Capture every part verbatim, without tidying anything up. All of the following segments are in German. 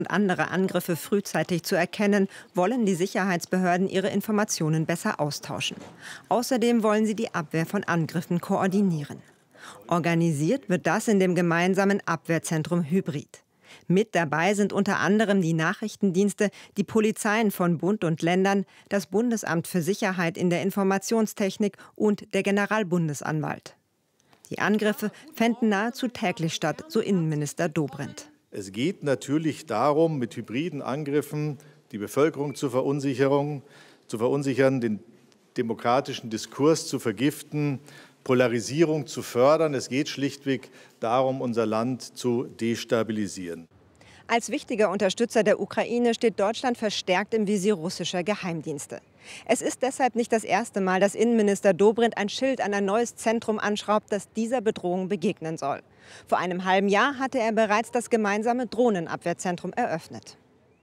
und andere Angriffe frühzeitig zu erkennen, wollen die Sicherheitsbehörden ihre Informationen besser austauschen. Außerdem wollen sie die Abwehr von Angriffen koordinieren. Organisiert wird das in dem gemeinsamen Abwehrzentrum Hybrid. Mit dabei sind unter anderem die Nachrichtendienste, die Polizeien von Bund und Ländern, das Bundesamt für Sicherheit in der Informationstechnik und der Generalbundesanwalt. Die Angriffe fänden nahezu täglich statt, so Innenminister Dobrindt. Es geht natürlich darum, mit hybriden Angriffen die Bevölkerung zu verunsichern, zu verunsichern, den demokratischen Diskurs zu vergiften, Polarisierung zu fördern. Es geht schlichtweg darum, unser Land zu destabilisieren. Als wichtiger Unterstützer der Ukraine steht Deutschland verstärkt im Visier russischer Geheimdienste. Es ist deshalb nicht das erste Mal, dass Innenminister Dobrindt ein Schild an ein neues Zentrum anschraubt, das dieser Bedrohung begegnen soll. Vor einem halben Jahr hatte er bereits das gemeinsame Drohnenabwehrzentrum eröffnet.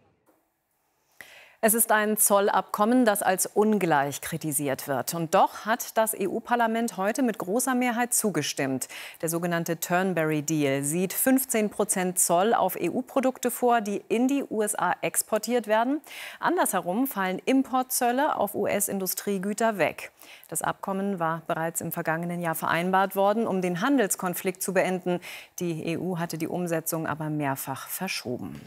Es ist ein Zollabkommen, das als ungleich kritisiert wird. Und doch hat das E U-Parlament heute mit großer Mehrheit zugestimmt. Der sogenannte Turnberry-Deal sieht fünfzehn Prozent Zoll auf E U-Produkte vor, die in die U S A exportiert werden. Andersherum fallen Importzölle auf U S-Industriegüter weg. Das Abkommen war bereits im vergangenen Jahr vereinbart worden, um den Handelskonflikt zu beenden. Die E U hatte die Umsetzung aber mehrfach verschoben.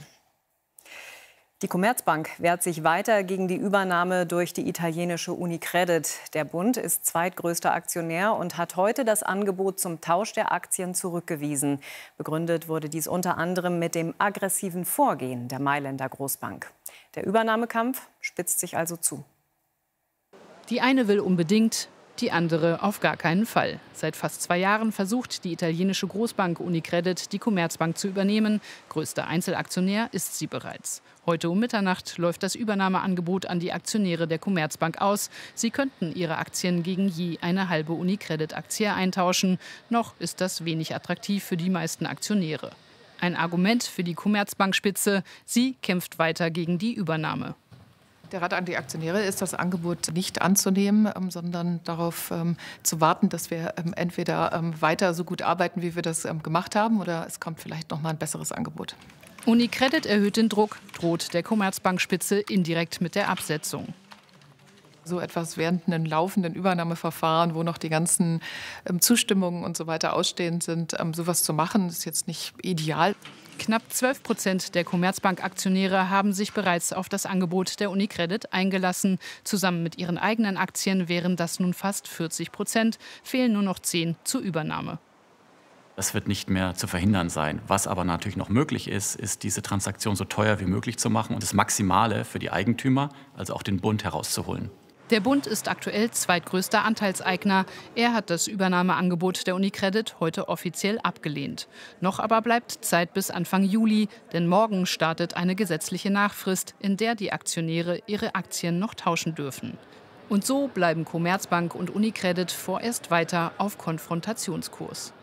Die Commerzbank wehrt sich weiter gegen die Übernahme durch die italienische Unicredit. Der Bund ist zweitgrößter Aktionär und hat heute das Angebot zum Tausch der Aktien zurückgewiesen. Begründet wurde dies unter anderem mit dem aggressiven Vorgehen der Mailänder Großbank. Der Übernahmekampf spitzt sich also zu. Die eine will unbedingt, die andere auf gar keinen Fall. Seit fast zwei Jahren versucht die italienische Großbank Unicredit, die Commerzbank zu übernehmen. Größter Einzelaktionär ist sie bereits. Heute um Mitternacht läuft das Übernahmeangebot an die Aktionäre der Commerzbank aus. Sie könnten ihre Aktien gegen je eine halbe Unicredit-Aktie eintauschen. Noch ist das wenig attraktiv für die meisten Aktionäre. Ein Argument für die Commerzbankspitze: Sie kämpft weiter gegen die Übernahme. Der Rat an die Aktionäre ist, das Angebot nicht anzunehmen, ähm, sondern darauf ähm, zu warten, dass wir ähm, entweder ähm, weiter so gut arbeiten, wie wir das ähm, gemacht haben, oder es kommt vielleicht noch mal ein besseres Angebot. Unicredit erhöht den Druck, droht der Commerzbankspitze indirekt mit der Absetzung. So etwas während einem laufenden Übernahmeverfahren, wo noch die ganzen ähm, Zustimmungen und so weiter ausstehend sind, ähm, sowas zu machen, ist jetzt nicht ideal. Knapp zwölf Prozent der Commerzbank-Aktionäre haben sich bereits auf das Angebot der Unicredit eingelassen. Zusammen mit ihren eigenen Aktien wären das nun fast vierzig Prozent, fehlen nur noch zehn zur Übernahme. Das wird nicht mehr zu verhindern sein. Was aber natürlich noch möglich ist, ist, diese Transaktion so teuer wie möglich zu machen und das Maximale für die Eigentümer, also auch den Bund, herauszuholen. Der Bund ist aktuell zweitgrößter Anteilseigner. Er hat das Übernahmeangebot der Unicredit heute offiziell abgelehnt. Noch aber bleibt Zeit bis Anfang Juli, denn morgen startet eine gesetzliche Nachfrist, in der die Aktionäre ihre Aktien noch tauschen dürfen. Und so bleiben Commerzbank und Unicredit vorerst weiter auf Konfrontationskurs.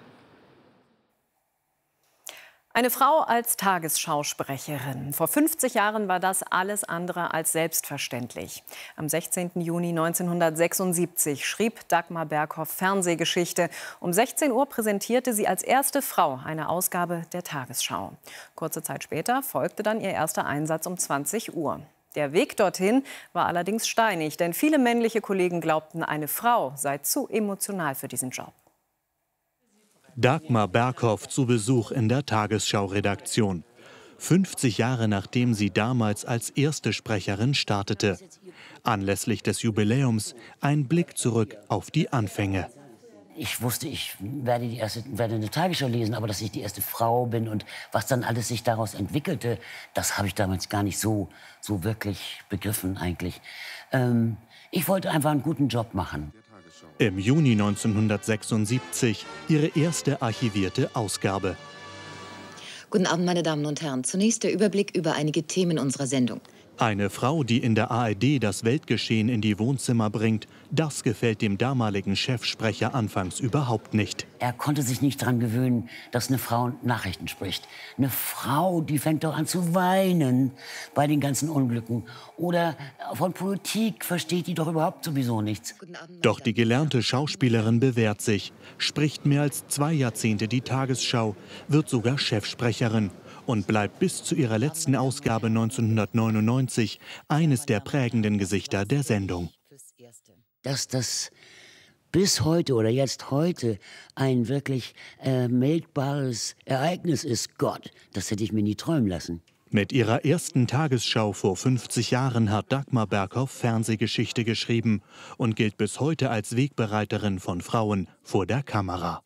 Eine Frau als Tagesschausprecherin. Vor fünfzig Jahren war das alles andere als selbstverständlich. Am sechzehnten Juni neunzehnhundertsechsundsiebzig schrieb Dagmar Berghoff Fernsehgeschichte. Um sechzehn Uhr präsentierte sie als erste Frau eine Ausgabe der Tagesschau. Kurze Zeit später folgte dann ihr erster Einsatz um zwanzig Uhr. Der Weg dorthin war allerdings steinig, denn viele männliche Kollegen glaubten, eine Frau sei zu emotional für diesen Job. Dagmar Berghoff zu Besuch in der Tagesschau-Redaktion. fünfzig Jahre nachdem sie damals als erste Sprecherin startete. Anlässlich des Jubiläums ein Blick zurück auf die Anfänge. Ich wusste, ich werde, die erste, werde eine Tagesschau lesen, aber dass ich die erste Frau bin und was dann alles sich daraus entwickelte, das habe ich damals gar nicht so, so wirklich begriffen eigentlich. Ähm, ich wollte einfach einen guten Job machen. Im Juni neunzehnhundertsechsundsiebzig ihre erste archivierte Ausgabe. Guten Abend, meine Damen und Herren. Zunächst der Überblick über einige Themen unserer Sendung. Eine Frau, die in der A R D das Weltgeschehen in die Wohnzimmer bringt, das gefällt dem damaligen Chefsprecher anfangs überhaupt nicht. Er konnte sich nicht daran gewöhnen, dass eine Frau Nachrichten spricht. Eine Frau, die fängt doch an zu weinen bei den ganzen Unglücken. Oder von Politik versteht die doch überhaupt sowieso nichts. Doch die gelernte Schauspielerin bewährt sich, spricht mehr als zwei Jahrzehnte die Tagesschau, wird sogar Chefsprecherin und bleibt bis zu ihrer letzten Ausgabe neunzehnhundertneunundneunzig eines der prägenden Gesichter der Sendung. Dass das bis heute oder jetzt heute ein wirklich äh, meldbares Ereignis ist, Gott, das hätte ich mir nie träumen lassen. Mit ihrer ersten Tagesschau vor fünfzig Jahren hat Dagmar Berghoff Fernsehgeschichte geschrieben und gilt bis heute als Wegbereiterin von Frauen vor der Kamera.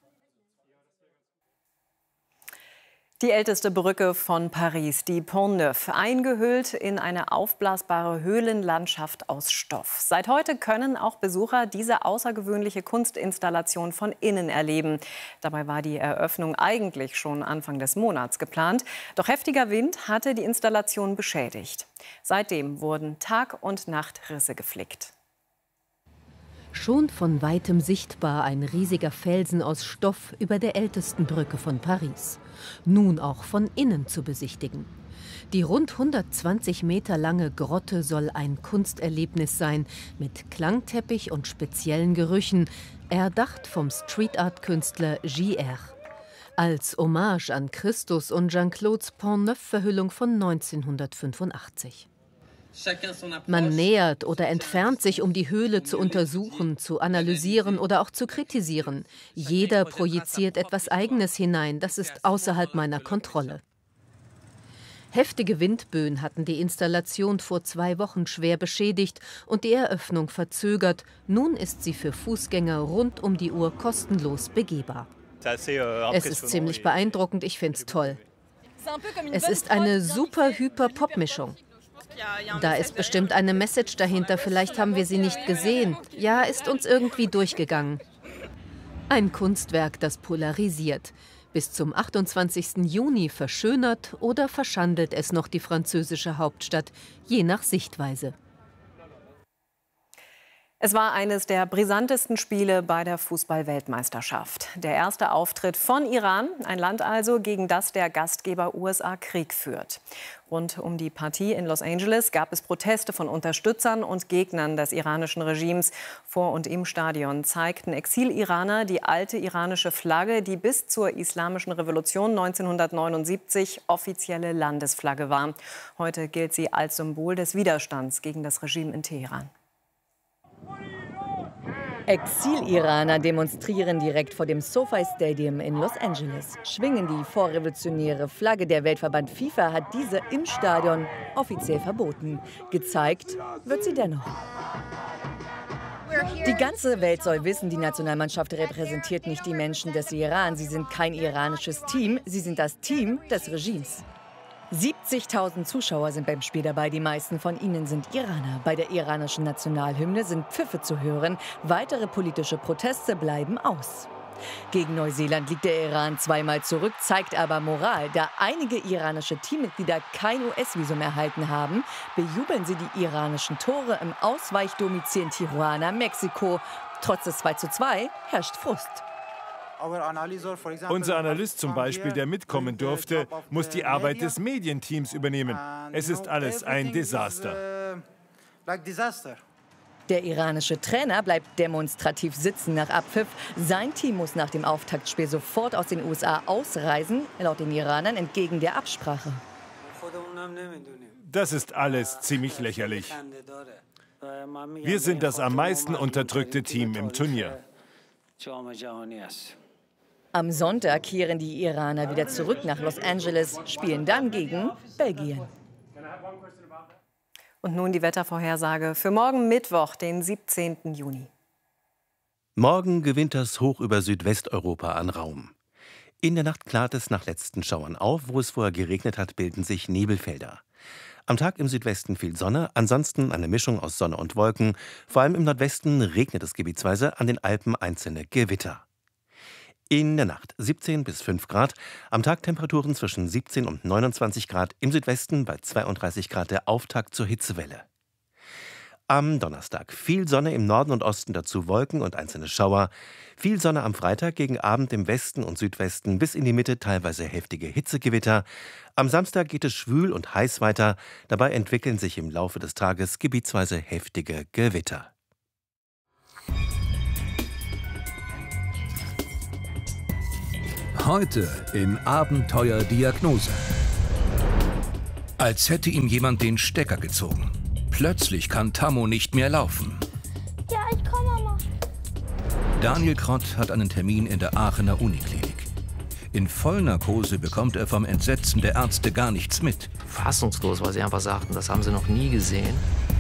Die älteste Brücke von Paris, die Pont Neuf, eingehüllt in eine aufblasbare Höhlenlandschaft aus Stoff. Seit heute können auch Besucher diese außergewöhnliche Kunstinstallation von innen erleben. Dabei war die Eröffnung eigentlich schon Anfang des Monats geplant. Doch heftiger Wind hatte die Installation beschädigt. Seitdem wurden Tag und Nacht Risse geflickt. Schon von weitem sichtbar ein riesiger Felsen aus Stoff über der ältesten Brücke von Paris. Nun auch von innen zu besichtigen. Die rund hundertzwanzig Meter lange Grotte soll ein Kunsterlebnis sein, mit Klangteppich und speziellen Gerüchen, erdacht vom Street-Art-Künstler J R. Als Hommage an Christus und Jean-Claudes Pont Neuf-Verhüllung von neunzehnhundertfünfundachtzig. Man nähert oder entfernt sich, um die Höhle zu untersuchen, zu analysieren oder auch zu kritisieren. Jeder projiziert etwas Eigenes hinein, das ist außerhalb meiner Kontrolle. Heftige Windböen hatten die Installation vor zwei Wochen schwer beschädigt und die Eröffnung verzögert. Nun ist sie für Fußgänger rund um die Uhr kostenlos begehbar. Es ist ziemlich beeindruckend, ich finde es toll. Es ist eine super-hyper-Pop-Mischung. Da ist bestimmt eine Message dahinter, vielleicht haben wir sie nicht gesehen. Ja, ist uns irgendwie durchgegangen. Ein Kunstwerk, das polarisiert. Bis zum achtundzwanzigsten Juni verschönert oder verschandelt es noch die französische Hauptstadt, je nach Sichtweise. Es war eines der brisantesten Spiele bei der Fußball-Weltmeisterschaft. Der erste Auftritt von Iran, ein Land also, gegen das der Gastgeber U S A Krieg führt. Rund um die Partie in Los Angeles gab es Proteste von Unterstützern und Gegnern des iranischen Regimes. Vor und im Stadion zeigten Exil-Iraner die alte iranische Flagge, die bis zur Islamischen Revolution neunzehnhundertneunundsiebzig offizielle Landesflagge war. Heute gilt sie als Symbol des Widerstands gegen das Regime in Teheran. Exil-Iraner demonstrieren direkt vor dem SoFi Stadium in Los Angeles, schwingen die vorrevolutionäre Flagge. Der Weltverband FIFA hat diese im Stadion offiziell verboten. Gezeigt wird sie dennoch. Die ganze Welt soll wissen, die Nationalmannschaft repräsentiert nicht die Menschen des Iran. Sie sind kein iranisches Team, sie sind das Team des Regimes. siebzigtausend Zuschauer sind beim Spiel dabei, die meisten von ihnen sind Iraner. Bei der iranischen Nationalhymne sind Pfiffe zu hören. Weitere politische Proteste bleiben aus. Gegen Neuseeland liegt der Iran zweimal zurück, zeigt aber Moral. Da einige iranische Teammitglieder kein U S-Visum erhalten haben, bejubeln sie die iranischen Tore im Ausweichdomizil in Tijuana, Mexiko. Trotz des zwei zu zwei herrscht Frust. Unser Analyst zum Beispiel, der mitkommen durfte, muss die Arbeit des Medienteams übernehmen. Es ist alles ein Desaster. Der iranische Trainer bleibt demonstrativ sitzen nach Abpfiff. Sein Team muss nach dem Auftaktspiel sofort aus den U S A ausreisen, laut den Iranern entgegen der Absprache. Das ist alles ziemlich lächerlich. Wir sind das am meisten unterdrückte Team im Turnier. Am Sonntag kehren die Iraner wieder zurück nach Los Angeles, spielen dann gegen Belgien. Und nun die Wettervorhersage für morgen Mittwoch, den siebzehnten Juni. Morgen gewinnt das Hoch über Südwesteuropa an Raum. In der Nacht klart es nach letzten Schauern auf. Wo es vorher geregnet hat, bilden sich Nebelfelder. Am Tag im Südwesten viel Sonne, ansonsten eine Mischung aus Sonne und Wolken. Vor allem im Nordwesten regnet es gebietsweise, an den Alpen einzelne Gewitter. In der Nacht siebzehn bis fünf Grad, am Tag Temperaturen zwischen siebzehn und neunundzwanzig Grad, im Südwesten bei zweiunddreißig Grad der Auftakt zur Hitzewelle. Am Donnerstag viel Sonne im Norden und Osten, dazu Wolken und einzelne Schauer. Viel Sonne am Freitag, gegen Abend im Westen und Südwesten bis in die Mitte teilweise heftige Hitzegewitter. Am Samstag geht es schwül und heiß weiter, dabei entwickeln sich im Laufe des Tages gebietsweise heftige Gewitter. Heute in Abenteuerdiagnose. Als hätte ihm jemand den Stecker gezogen. Plötzlich kann Tammo nicht mehr laufen. Ja, ich komme, Mama. Daniel Krott hat einen Termin in der Aachener Uniklinik. In Vollnarkose bekommt er vom Entsetzen der Ärzte gar nichts mit. Fassungslos, weil sie einfach sagten, das haben sie noch nie gesehen.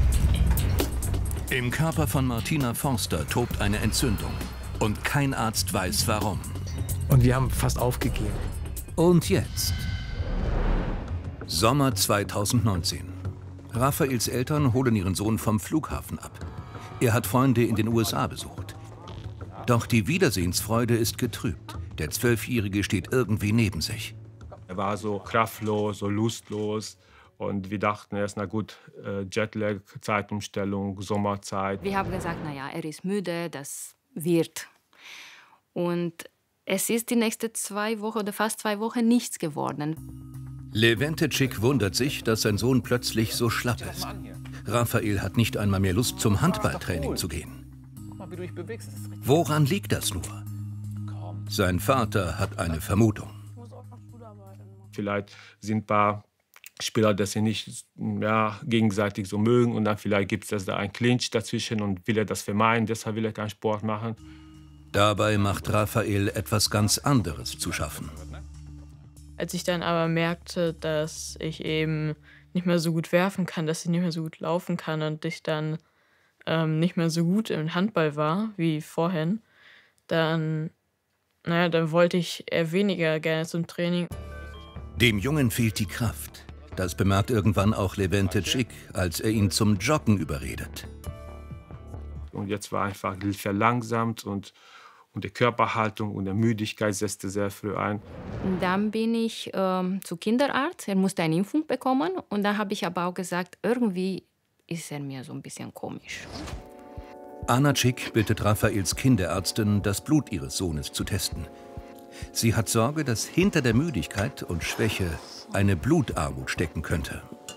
Im Körper von Martina Forster tobt eine Entzündung. Und kein Arzt weiß warum. Und wir haben fast aufgegeben. Und jetzt? Sommer zweitausendneunzehn. Raphaels Eltern holen ihren Sohn vom Flughafen ab. Er hat Freunde in den U S A besucht. Doch die Wiedersehensfreude ist getrübt. Der Zwölfjährige steht irgendwie neben sich. Er war so kraftlos, so lustlos. Und wir dachten erst, na gut, Jetlag, Zeitumstellung, Sommerzeit. Wir haben gesagt, na ja, er ist müde, das wird. Und es ist die nächsten zwei Wochen oder fast zwei Wochen nichts geworden. Levente Cik wundert sich, dass sein Sohn plötzlich so schlapp ist. Raphael hat nicht einmal mehr Lust, zum Handballtraining zu gehen. Woran liegt das nur? Sein Vater hat eine Vermutung. Vielleicht sind ein paar Spieler, dass sie nicht ja, gegenseitig so mögen. Und dann vielleicht gibt es da einen Clinch dazwischen und will er das vermeiden, deshalb will er keinen Sport machen. Dabei macht Raphael etwas ganz anderes zu schaffen. Als ich dann aber merkte, dass ich eben nicht mehr so gut werfen kann, dass ich nicht mehr so gut laufen kann und ich dann ähm, nicht mehr so gut im Handball war wie vorhin, dann, naja, dann wollte ich eher weniger gerne zum Training. Dem Jungen fehlt die Kraft. Das bemerkt irgendwann auch Levente Cik, als er ihn zum Joggen überredet. Und jetzt war einfach verlangsamt und Und die Körperhaltung und die Müdigkeit setzte sehr früh ein. Dann bin ich ähm, zu Kinderarzt. Er musste eine Impfung bekommen. Und da habe ich aber auch gesagt, irgendwie ist er mir so ein bisschen komisch. Anna Cik bittet Raphaels Kinderärztin, das Blut ihres Sohnes zu testen. Sie hat Sorge, dass hinter der Müdigkeit und Schwäche eine Blutarmut stecken könnte.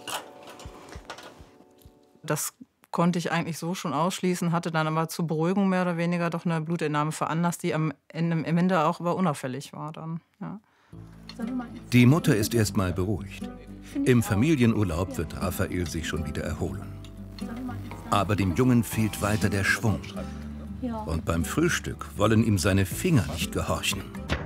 Das konnte ich eigentlich so schon ausschließen, hatte dann aber zur Beruhigung mehr oder weniger doch eine Blutentnahme veranlasst, die am Ende, am Ende auch aber unauffällig war dann. Ja. Die Mutter ist erst mal beruhigt. Im Familienurlaub wird Raphael sich schon wieder erholen. Aber dem Jungen fehlt weiter der Schwung. Und beim Frühstück wollen ihm seine Finger nicht gehorchen.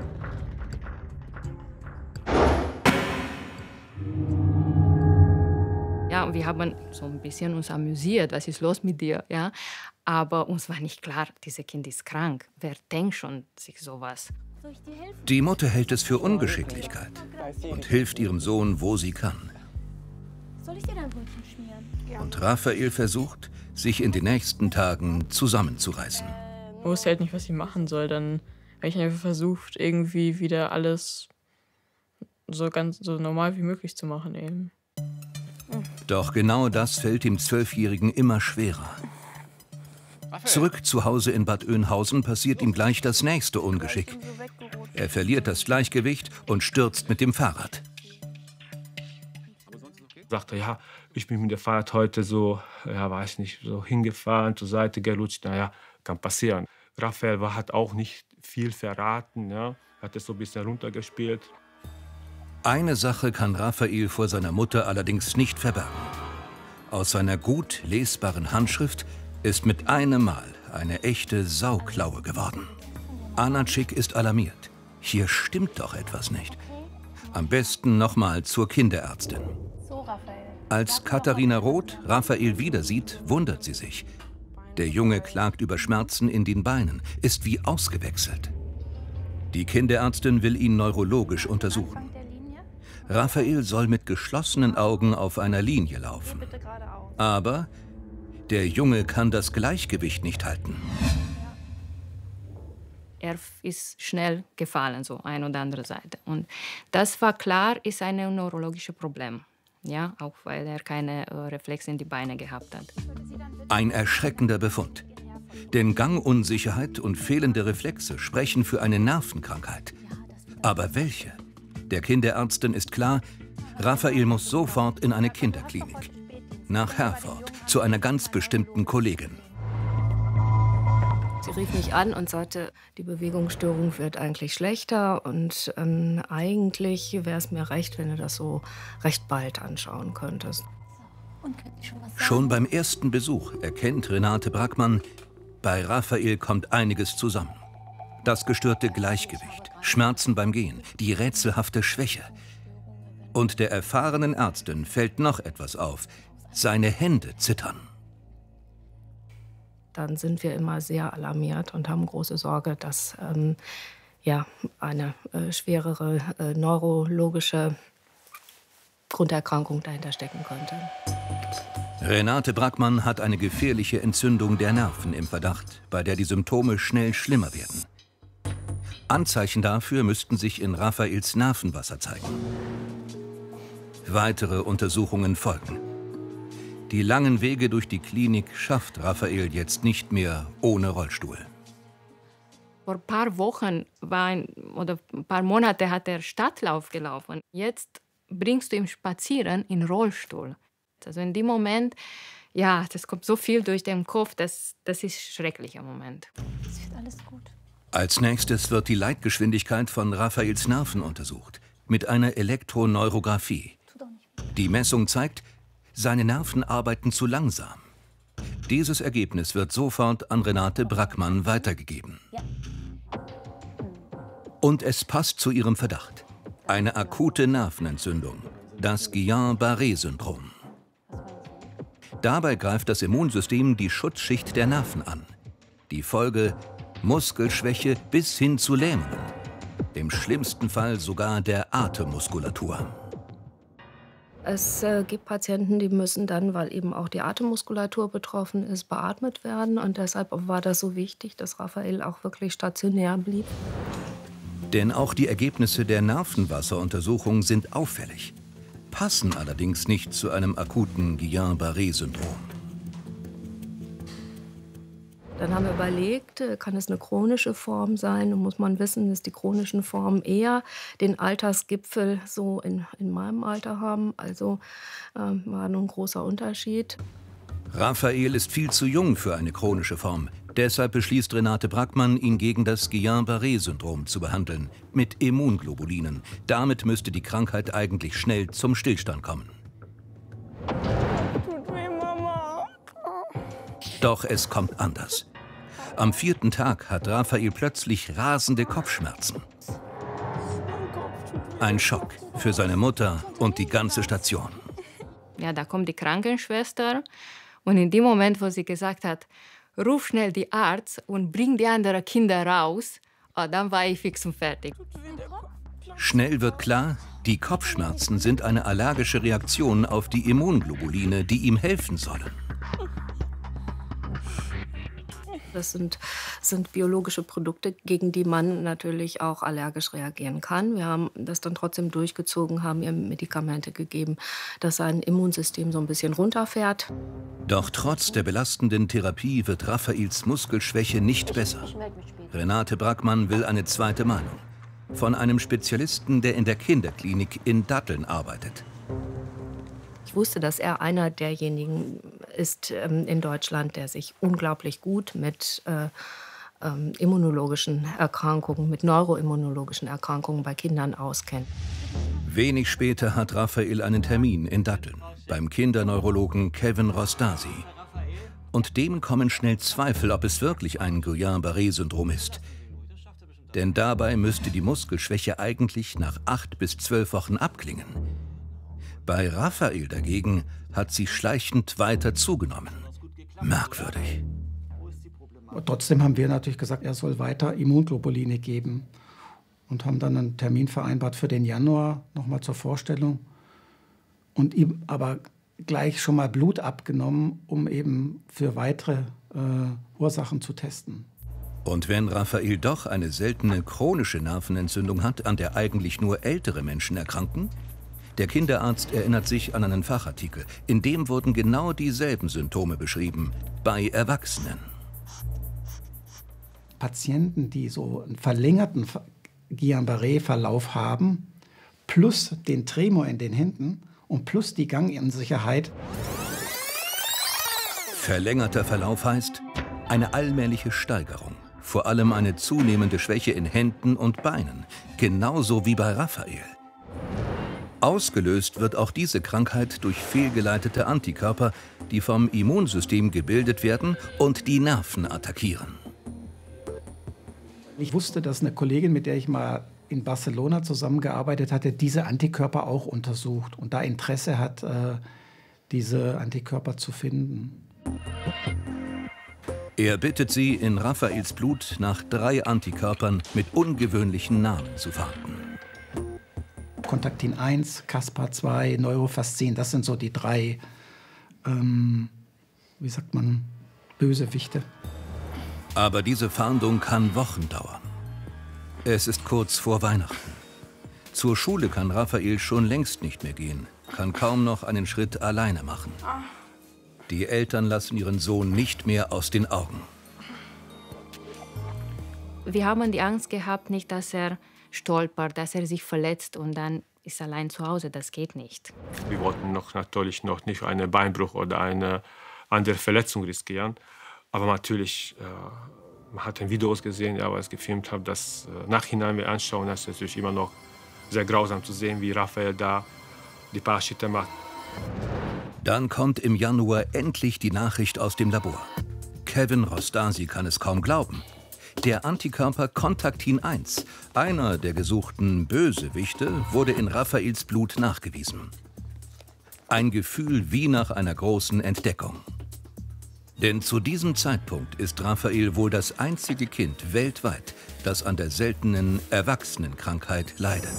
Ja, und wir haben so ein bisschen uns amüsiert, was ist los mit dir, ja? Aber uns war nicht klar, dieses Kind ist krank. Wer denkt schon sich sowas? Die Mutter hält es für Ungeschicklichkeit und hilft ihrem Sohn, wo sie kann. Soll ich dir dein Brötchen schmieren? Und Raphael versucht, sich in den nächsten Tagen zusammenzureißen. Ich wusste halt nicht, was ich machen soll. Dann habe ich einfach versucht, irgendwie wieder alles so ganz so normal wie möglich zu machen eben. Doch genau das fällt dem Zwölfjährigen immer schwerer. Zurück zu Hause in Bad Oeynhausen passiert ihm gleich das nächste Ungeschick. Er verliert das Gleichgewicht und stürzt mit dem Fahrrad. Sagte, ja, ich bin mit dem Fahrrad heute so, ja, weiß nicht, so hingefahren, zur Seite gerutscht. Naja, kann passieren. Raphael war, hat auch nicht viel verraten, ja, hat es so ein bisschen runtergespielt. Eine Sache kann Raphael vor seiner Mutter allerdings nicht verbergen. Aus seiner gut lesbaren Handschrift ist mit einem Mal eine echte Sauklaue geworden. Anna Cik ist alarmiert. Hier stimmt doch etwas nicht. Am besten nochmal zur Kinderärztin. Als Katharina Roth Raphael wieder sieht, wundert sie sich. Der Junge klagt über Schmerzen in den Beinen, ist wie ausgewechselt. Die Kinderärztin will ihn neurologisch untersuchen. Raphael soll mit geschlossenen Augen auf einer Linie laufen. Aber der Junge kann das Gleichgewicht nicht halten. Er ist schnell gefallen, so eine oder andere Seite. Und das war klar, ist ein neurologisches Problem. Ja, auch weil er keine äh, Reflexe in die Beine gehabt hat. Ein erschreckender Befund. Denn Gangunsicherheit und fehlende Reflexe sprechen für eine Nervenkrankheit. Aber welche? Der Kinderärztin ist klar, Raphael muss sofort in eine Kinderklinik. Nach Herford, zu einer ganz bestimmten Kollegin. Sie rief mich an und sagte, die Bewegungsstörung wird eigentlich schlechter und ähm, eigentlich wäre es mir recht, wenn du das so recht bald anschauen könntest. Schon beim ersten Besuch erkennt Renate Brackmann, bei Raphael kommt einiges zusammen. Das gestörte Gleichgewicht, Schmerzen beim Gehen, die rätselhafte Schwäche. Und der erfahrenen Ärztin fällt noch etwas auf. Seine Hände zittern. Dann sind wir immer sehr alarmiert und haben große Sorge, dass ähm, ja, eine äh, schwerere äh, neurologische Grunderkrankung dahinter stecken könnte. Renate Brackmann hat eine gefährliche Entzündung der Nerven im Verdacht, bei der die Symptome schnell schlimmer werden. Anzeichen dafür müssten sich in Raphaels Nervenwasser zeigen. Weitere Untersuchungen folgen. Die langen Wege durch die Klinik schafft Raphael jetzt nicht mehr ohne Rollstuhl. Vor ein paar Wochen war ein, oder ein paar Monate hat er Stadtlauf gelaufen. Jetzt bringst du ihn spazieren in Rollstuhl. Also in dem Moment, ja, das kommt so viel durch den Kopf, das, das ist ein schrecklicher Moment. Es wird alles gut. Als nächstes wird die Leitgeschwindigkeit von Raphaels Nerven untersucht, mit einer Elektroneurographie. Die Messung zeigt, seine Nerven arbeiten zu langsam. Dieses Ergebnis wird sofort an Renate Brackmann weitergegeben. Und es passt zu ihrem Verdacht. Eine akute Nervenentzündung, das Guillain-Barré-Syndrom. Dabei greift das Immunsystem die Schutzschicht der Nerven an. Die Folge: Muskelschwäche bis hin zu Lähmungen. Im schlimmsten Fall sogar der Atemmuskulatur. Es äh, gibt Patienten, die müssen dann, weil eben auch die Atemmuskulatur betroffen ist, beatmet werden. Und deshalb war das so wichtig, dass Raphael auch wirklich stationär blieb. Denn auch die Ergebnisse der Nervenwasseruntersuchung sind auffällig, passen allerdings nicht zu einem akuten Guillain-Barré-Syndrom. Dann haben wir überlegt, kann es eine chronische Form sein? Und muss man wissen, dass die chronischen Formen eher den Altersgipfel so in, in meinem Alter haben. Also äh, war nun ein großer Unterschied. Raphael ist viel zu jung für eine chronische Form. Deshalb beschließt Renate Brackmann, ihn gegen das Guillain-Barré-Syndrom zu behandeln, mit Immunglobulinen. Damit müsste die Krankheit eigentlich schnell zum Stillstand kommen. Tut weh, Mama. Doch es kommt anders. Am vierten Tag hat Raphael plötzlich rasende Kopfschmerzen. Ein Schock für seine Mutter und die ganze Station. Ja, da kommt die Krankenschwester und in dem Moment, wo sie gesagt hat, ruf schnell die Arzt und bring die anderen Kinder raus, oh, dann war ich fix und fertig. Schnell wird klar, die Kopfschmerzen sind eine allergische Reaktion auf die Immunglobuline, die ihm helfen sollen. Das sind, sind biologische Produkte, gegen die man natürlich auch allergisch reagieren kann. Wir haben das dann trotzdem durchgezogen, haben ihm Medikamente gegeben, dass sein Immunsystem so ein bisschen runterfährt. Doch trotz der belastenden Therapie wird Raphaels Muskelschwäche nicht besser. Renate Brackmann will eine zweite Meinung. Von einem Spezialisten, der in der Kinderklinik in Datteln arbeitet. Ich wusste, dass er einer derjenigen ist ähm, in Deutschland, der sich unglaublich gut mit äh, ähm, immunologischen Erkrankungen, mit neuroimmunologischen Erkrankungen bei Kindern auskennt. Wenig später hat Raphael einen Termin in Datteln beim Kinderneurologen Kevin Rostasi. Und dem kommen schnell Zweifel, ob es wirklich ein Guillain-Barré-Syndrom ist. Denn dabei müsste die Muskelschwäche eigentlich nach acht bis zwölf Wochen abklingen. Bei Raphael dagegen hat sie schleichend weiter zugenommen. Merkwürdig. Und trotzdem haben wir natürlich gesagt, er soll weiter Immunglobuline geben. Und haben dann einen Termin vereinbart für den Januar, nochmal zur Vorstellung. Und ihm aber gleich schon mal Blut abgenommen, um eben für weitere äh, Ursachen zu testen. Und wenn Raphael doch eine seltene chronische Nervenentzündung hat, an der eigentlich nur ältere Menschen erkranken? Der Kinderarzt erinnert sich an einen Fachartikel. In dem wurden genau dieselben Symptome beschrieben, bei Erwachsenen. Patienten, die so einen verlängerten Guillain-Barré-Verlauf haben, plus den Tremor in den Händen und plus die Gangunsicherheit. Verlängerter Verlauf heißt eine allmähliche Steigerung. Vor allem eine zunehmende Schwäche in Händen und Beinen, genauso wie bei Raphael. Ausgelöst wird auch diese Krankheit durch fehlgeleitete Antikörper, die vom Immunsystem gebildet werden und die Nerven attackieren. Ich wusste, dass eine Kollegin, mit der ich mal in Barcelona zusammengearbeitet hatte, diese Antikörper auch untersucht und da Interesse hat, äh, diese Antikörper zu finden. Er bittet sie, in Raphaels Blut nach drei Antikörpern mit ungewöhnlichen Namen zu fahnden. Kontaktin eins, Caspar zwei, Neurofascin, das sind so die drei, ähm, wie sagt man, Bösewichte. Aber diese Fahndung kann Wochen dauern. Es ist kurz vor Weihnachten. Zur Schule kann Raphael schon längst nicht mehr gehen, kann kaum noch einen Schritt alleine machen. Die Eltern lassen ihren Sohn nicht mehr aus den Augen. Wir haben die Angst gehabt, nicht, dass er stolpert, dass er sich verletzt und dann ist er allein zu Hause. Das geht nicht. Wir wollten noch natürlich noch nicht einen Beinbruch oder eine andere Verletzung riskieren. Aber natürlich, äh, man hat Videos gesehen, ja, was ich gefilmt habe, das äh, nachhinein wir anschauen, das ist natürlich immer noch sehr grausam zu sehen, wie Raphael da die paar Schritte macht. Dann kommt im Januar endlich die Nachricht aus dem Labor. Kevin Rostasi kann es kaum glauben. Der Antikörper Kontaktin eins, einer der gesuchten Bösewichte, wurde in Raphaels Blut nachgewiesen. Ein Gefühl wie nach einer großen Entdeckung. Denn zu diesem Zeitpunkt ist Raphael wohl das einzige Kind weltweit, das an der seltenen Erwachsenenkrankheit leidet.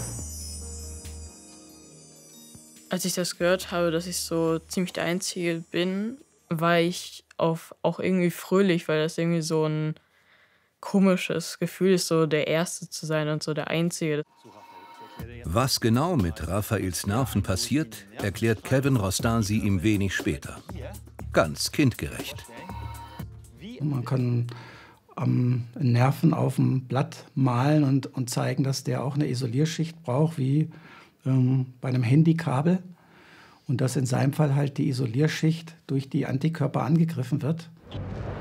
Als ich das gehört habe, dass ich so ziemlich der Einzige bin, war ich auf, auch irgendwie fröhlich, weil das irgendwie so ein komisches Gefühl ist, so der Erste zu sein und so der Einzige. Was genau mit Raphaels Nerven passiert, erklärt Kevin Rostasi ihm wenig später. Ganz kindgerecht. Man kann ähm, Nerven auf dem Blatt malen und, und zeigen, dass der auch eine Isolierschicht braucht, wie ähm, bei einem Handykabel. Und dass in seinem Fall halt die Isolierschicht durch die Antikörper angegriffen wird.